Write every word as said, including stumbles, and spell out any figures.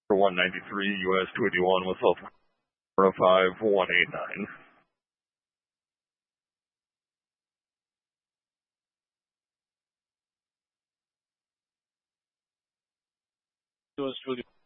for one ninety-three U S two eighty-one with South four oh five one eight nine. U S two eighty-one.